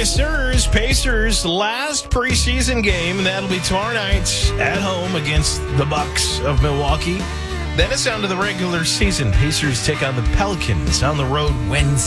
Yes, sirs. Pacers' last preseason game. That'll be tomorrow night at home against the Bucks of Milwaukee. Then it's down to the regular season. Pacers take on the Pelicans on the road Wednesday.